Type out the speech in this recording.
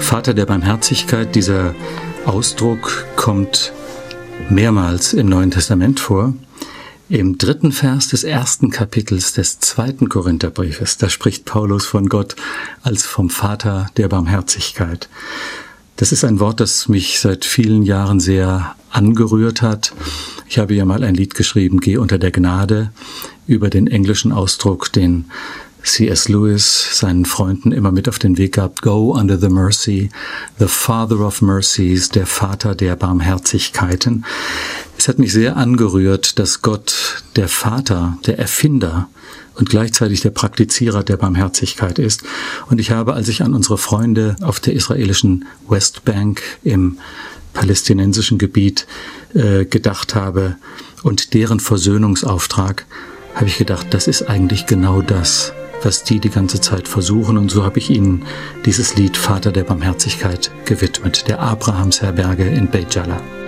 Vater der Barmherzigkeit, dieser Ausdruck kommt mehrmals im Neuen Testament vor. Im 3. Vers des 1. Kapitels des 2. Korintherbriefes, da spricht Paulus von Gott als vom Vater der Barmherzigkeit. Das ist ein Wort, das mich seit vielen Jahren sehr angerührt hat. Ich habe ja mal ein Lied geschrieben, Geh unter der Gnade, über den englischen Ausdruck, den C.S. Lewis seinen Freunden immer mit auf den Weg gab. Go under the mercy, the Father of mercies, der Vater der Barmherzigkeiten. Es hat mich sehr angerührt, dass Gott der Vater, der Erfinder und gleichzeitig der Praktizierer der Barmherzigkeit ist. Und ich habe, als ich an unsere Freunde auf der israelischen Westbank im palästinensischen Gebiet gedacht habe und deren Versöhnungsauftrag, habe ich gedacht, das ist eigentlich genau das, was die ganze Zeit versuchen. Und so habe ich ihnen dieses Lied Vater der Barmherzigkeit gewidmet, der Abrahamsherberge in Beit Jala.